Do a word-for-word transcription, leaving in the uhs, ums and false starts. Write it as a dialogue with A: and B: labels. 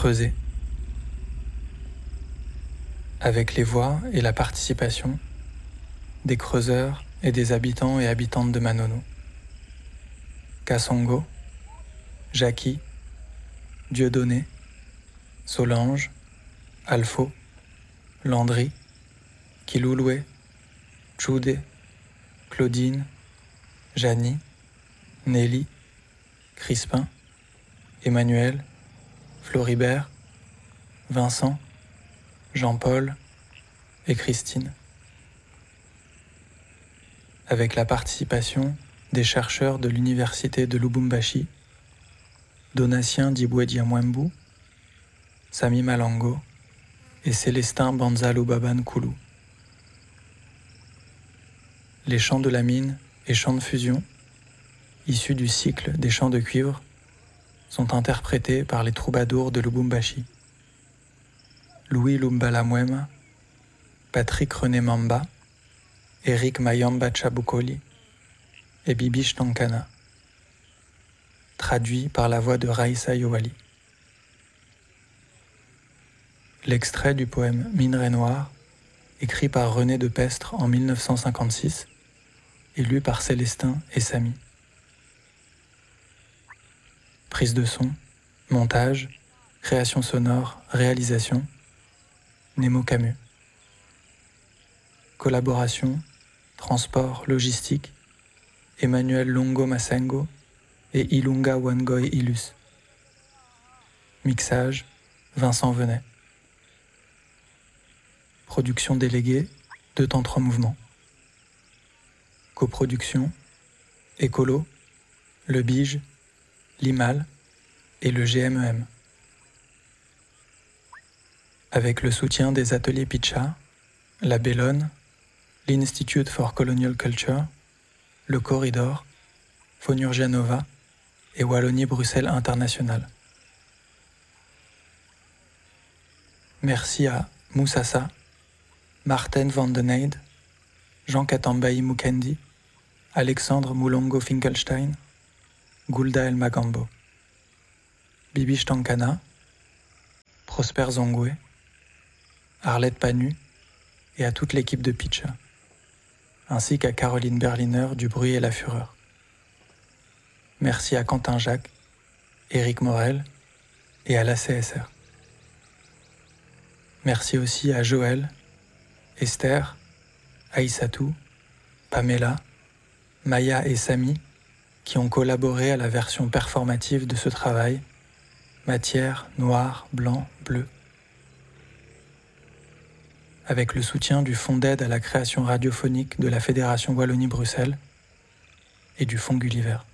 A: creuser, avec les voix et la participation des creuseurs et des habitants et habitantes de Manono. Kassongo, Jackie, Dieudonné, Solange, Alpho, Landry, Kilouloué, Tchoudé, Claudine, Janie, Nelly, Crispin, Emmanuel, Floribert, Vincent, Jean-Paul et Christine. Avec la participation des chercheurs de l'université de Lubumbashi, Donatien Diboué-Diamwembu, Sami Malango et Célestin Banza-Lubaban-Koulou. Les chants de la mine et chants de fusion, issus du cycle des chants de cuivre, sont interprétés par les troubadours de Lubumbashi. Louis Lumbala Mwema, Patrick René Mamba, Eric Mayamba Chabukoli et Bibiche Tankana, traduit par la voix de Raïssa Yowali. L'extrait du poème Minerai noir, écrit par René de Pestre en mille neuf cent cinquante-six, et lu par Célestin et Samy. Prise de son, montage, création sonore, réalisation, Nemo Camus. Collaboration, transport, logistique, Emmanuel Longo Masengo et Ilunga Wangoy Ilus. Mixage, Vincent Venet. Production déléguée, deux temps trois mouvements. Coproduction, Écolo, Le Bige, l'I M A L et le G M E M. Avec le soutien des ateliers Pitcha, la Bellone, l'Institute for Colonial Culture, le Corridor, Phonurgia Nova et Wallonie-Bruxelles International. Merci à Moussassa, Marten van den Eyde, Jean Katambayi Mukendi, Alexandre Moulongo Finkelstein, Gulda El Magambo, Bibiche Tankana, Prosper Zongwe, Arlette Panu et à toute l'équipe de Pitcha, ainsi qu'à Caroline Berliner du Bruit et la Fureur. Merci à Quentin Jacques, Éric Morel et à l'A C S R. Merci aussi à Joël, Esther, Aïssatou, Pamela, Maya et Samy qui ont collaboré à la version performative de ce travail, matière, noir, blanc, bleu. Avec le soutien du Fonds d'aide à la création radiophonique de la Fédération Wallonie-Bruxelles et du Fonds Gulliver.